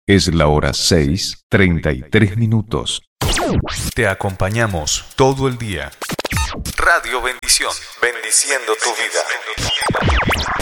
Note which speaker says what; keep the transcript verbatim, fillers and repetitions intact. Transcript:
Speaker 1: Es la hora seis, treinta y tres minutos. Te acompañamos todo el día. Radio Bendición, bendiciendo tu vida.